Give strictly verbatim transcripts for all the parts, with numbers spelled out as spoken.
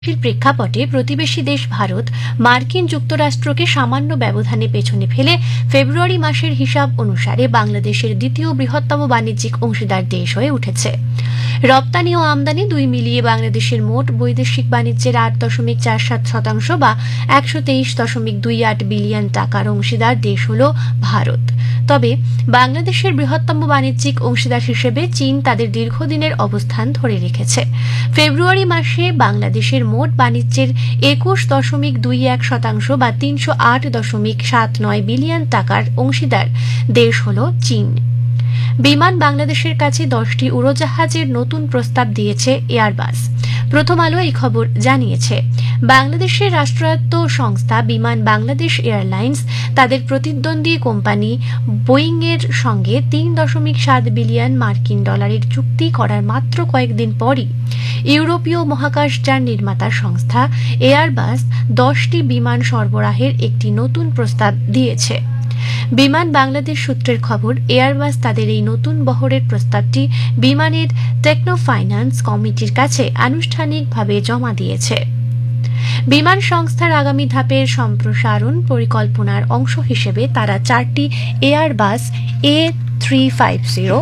প্রেক্ষাপটে প্রতিবেশী দেশ ভারত মার্কিন যুক্তরাষ্ট্রকে সামান্য ব্যবধানে পেছনে ফেলে ফেব্রুয়ারি মাসের হিসাব অনুসারে বাংলাদেশের দ্বিতীয় বৃহত্তম বাণিজ্যিক অংশীদার দেশ হয়ে উঠেছে। রপ্তানি ও আমদানি দুই মিলিয়ে বাংলাদেশের মোট বৈদেশিক বাণিজ্যের আট দশমিক চার সাত শতাংশ বা একশো তেইশ দশমিক দুই আট বিলিয়ন টাকার অংশীদার দেশ হল ভারত। তবে বাংলাদেশের বৃহত্তম বাণিজ্যিক অংশীদার হিসেবে চীন তাদের দীর্ঘদিনের অবস্থান ধরে রেখেছে। ফেব্রুয়ারি মাসে বাংলাদেশের মোট বাণিজ্যের একুশ দশমিক দুই এক শতাংশ বা তিনশো আট দশমিক সাত নয় বিলিয়ন টাকার অংশীদার দেশ হল চীন। বিমান বাংলাদেশের কাছে দশটি উড়োজাহাজের নতুন প্রস্তাব দিয়েছে এয়ারবাস। প্রথম আলো এই খবর জানিয়েছে। বাংলাদেশের রাষ্ট্রায়ত্ত সংস্থা বিমান বাংলাদেশ এয়ারলাইন্স তাদের প্রতিদ্বন্দ্বী কোম্পানি বোয়িং এর সঙ্গে তিন দশমিক সাত বিলিয়ন মার্কিন ডলারের চুক্তি করার মাত্র কয়েকদিন পরই ইউরোপীয় মহাকাশযান নির্মাতা সংস্থা এয়ারবাস দশটি বিমান সরবরাহের একটি নতুন প্রস্তাব দিয়েছে। বিমান বাংলাদেশ সূত্রের খবর, এয়ারবাস তাদের এই নতুন বহরের প্রস্তাবটি বিমানের টেকনো ফাইন্যান্স কমিটির কাছে আনুষ্ঠানিকভাবে জমা দিয়েছে। বিমান সংস্থার আগামী ধাপের সম্প্রসারণ পরিকল্পনার অংশ হিসেবে তারা চারটি Airbus A three five zero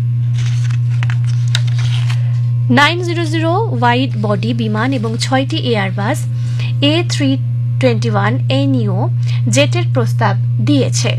nine zero zero wide body বিমান এবং ছয়টি Airbus A three twenty one এনিও জেটের প্রস্তাব দিয়েছে।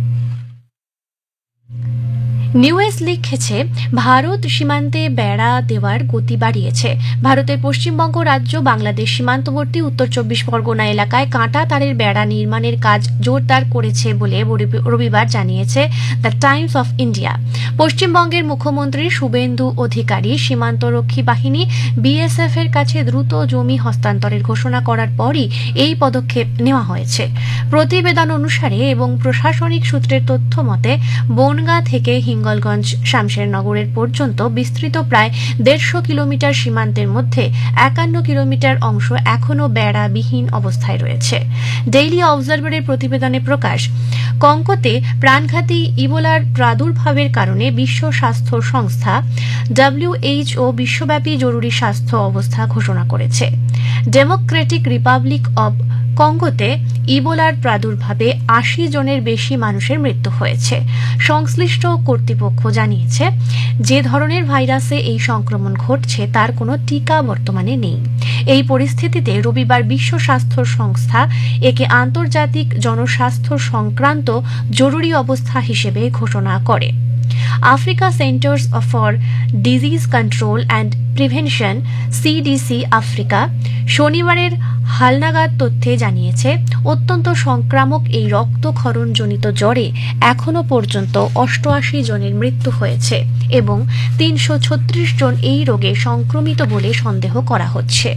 নিউজ লিখেছে, ভারত সীমান্তে বেড়া দেওয়ার গতি বাড়িয়েছে। ভারতের পশ্চিমবঙ্গ রাজ্য বাংলাদেশ সীমান্তবর্তী উত্তর চব্বিশ পরগনা এলাকায় কাঁটা তারের বেড়া নির্মাণের কাজ জোরদার করেছে বলে রবিবার জানিয়েছে দ্য টাইমস অফ ইন্ডিয়া। পশ্চিমবঙ্গের মুখ্যমন্ত্রী শুভেন্দু অধিকারী সীমান্তরক্ষী বাহিনী বিএসএফ এর কাছে দ্রুত জমি হস্তান্তরের ঘোষণা করার পরই এই পদক্ষেপ নেওয়া হয়েছে। প্রতিবেদন অনুসারে এবং প্রশাসনিক সূত্রের তথ্য মতে বনগাঁ থেকে হিঙ্গলগঞ্জ শামশেরনগরের পর্যন্ত বিস্তৃত প্রায় দেড়শো কিলোমিটার সীমান্তের মধ্যে একান্ন কিলোমিটার অংশ এখনও বেড়াবিহীন অবস্থায় রয়েছে। ডেইলি অবজারভারের প্রতিবেদনে প্রকাশ, কঙ্গোতে প্রাণঘাতী ইবোলার প্রাদুর্ভাবের কারণে বিশ্ব স্বাস্থ্য সংস্থা ডব্লিউএইচও বিশ্বব্যাপী জরুরি স্বাস্থ্য অবস্থা ঘোষণা করেছে। ডেমোক্রেটিক রিপাবলিক অব কঙ্গোতে ইবোলার প্রাদুর্ভাবে আশি জনের বেশি মানুষের মৃত্যু হয়েছে। সংশ্লিষ্ট কর্তৃপক্ষ জানিয়েছে, যে ধরনের ভাইরাসে এই সংক্রমণ ঘটছে তার কোনো টিকা বর্তমানে নেই। এই পরিস্থিতিতে রবিবার বিশ্ব স্বাস্থ্য সংস্থা একে আন্তর্জাতিক জনস্বাস্থ্য সংক্রান্ত জরুরি অবস্থা হিসেবে ঘোষণা করে। Africa saunters for disease control and prevention CDC Africa শনিবারের হালনাগাদ তথ্যে জানিয়েছে, অত্যন্ত সংক্রামক এই রক্তক্ষরণজনিত জ্বরে এখনও পর্যন্ত অষ্টআশি জনের মৃত্যু হয়েছে এবং তিনশো ছত্রিশ জন এই রোগে সংক্রমিত বলে সন্দেহ করা হচ্ছে।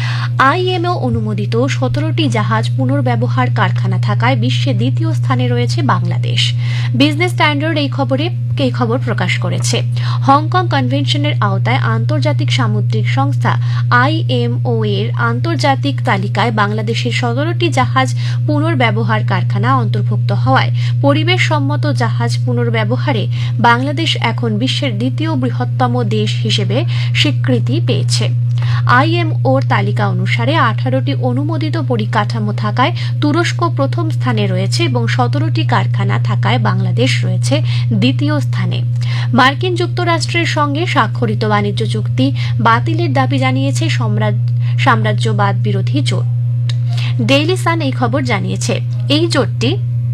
আইএমও অনুমোদিত সতেরোটি জাহাজ পুনর্ব্যবহার কারখানা থাকায় বিশ্বে দ্বিতীয় স্থানে রয়েছে বাংলাদেশ। বিজনেস স্ট্যান্ডার্ড এই খবরে এই খবর প্রকাশ করেছে। হংকং কনভেনশনের আওতায় আন্তর্জাতিক সামুদ্রিক সংস্থা আইএমও এর আন্তর্জাতিক তালিকায় বাংলাদেশের সতেরোটি জাহাজ পুনর্ব্যবহার কারখানা অন্তর্ভুক্ত হওয়ায় পরিবেশ সম্মত জাহাজ পুনর্ব্যবহারে বাংলাদেশ এখন বিশ্বের দ্বিতীয় বৃহত্তম দেশ হিসেবে স্বীকৃতি পেয়েছে। আইএমওর তালিকা অনুসারে আঠারোটি অনুমোদিত পরিকাঠামো থাকায় তুরস্ক প্রথম স্থানে রয়েছে এবং সতেরোটি কারখানা থাকায় বাংলাদেশ রয়েছে দ্বিতীয় স্থানে। মার্কিন যুক্তরাষ্ট্রের সঙ্গে স্বাক্ষরিত বাণিজ্য চুক্তি বাতিলের দাবি জানিয়েছে সাম্রাজ্যবাদ বিরোধী জোট। ডেইলি সান এই খবর জানিয়েছে, এই জোটটি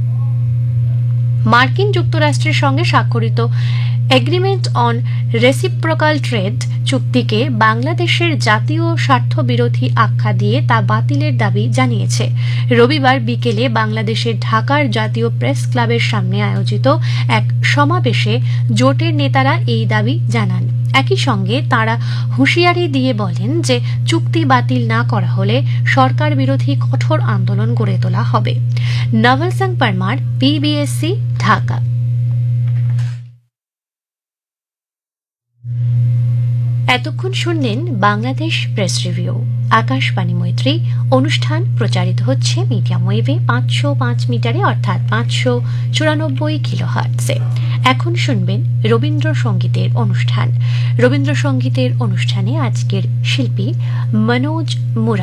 মার্কিন যুক্তরাষ্ট্রের সঙ্গে স্বাক্ষরিত এগ্রিমেন্ট অন রেসিপ্রোকাল ট্রেড চুক্তিকে বাংলাদেশের জাতীয় স্বার্থ বিরোধী আখ্যা দিয়ে তা বাতিলের দাবি জানিয়েছে। রবিবার বিকেলে বাংলাদেশের ঢাকার জাতীয় প্রেস ক্লাবের সামনে আয়োজিত এক সমাবেশে জোটের নেতারা এই দাবি জানান। একই সঙ্গে তাঁরা হুঁশিয়ারি দিয়ে বলেন যে চুক্তি বাতিল না করা হলে সরকার বিরোধী কঠোর আন্দোলন গড়ে তোলা হবে। Novel Singh Parmar, PBSC, Dhaka. এতক্ষণ শুনলেন বাংলাদেশ প্রেস রিভিউ। আকাশবাণী মৈত্রী অনুষ্ঠান প্রচারিত হচ্ছে মিডিয়াম ওয়েভে পাঁচশো পাঁচ মিটারে অর্থাৎ পাঁচশো চুরানব্বই কিলো হার্টসে। এখন শুনবেন রবীন্দ্রসঙ্গীতের অনুষ্ঠান। রবীন্দ্রসঙ্গীতের অনুষ্ঠানে আজকের শিল্পী মনোজ মুরালি।